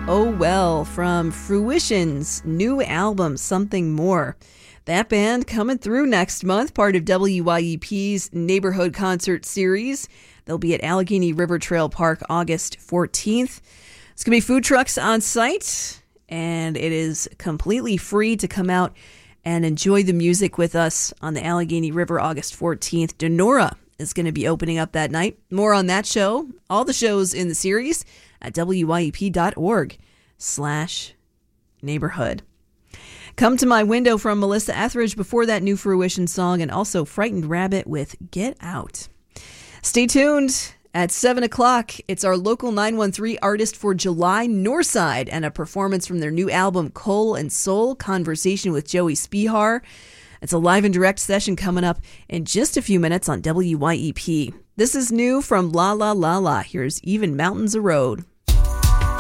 Oh Well from Fruition's new album, Something More. That band coming through next month, part of WYEP's Neighborhood Concert Series. They'll be at Allegheny River Trail Park August 14th. It's going to be food trucks on site, and it is completely free to come out and enjoy the music with us on the Allegheny River August 14th. Denora is going to be opening up that night. More on that show, all the shows in the series, at wyep.org/neighborhood. Come to My Window from Melissa Etheridge before that new Fruition song, and also Frightened Rabbit with Get Out. Stay tuned. At 7 o'clock, it's our local 913 artist for July, Northside, and a performance from their new album, Coal and Soul, Conversation with Joey Spihar. It's a live and direct session coming up in just a few minutes on WYEP. This is new from La La La La. Here's Even Mountains a Road.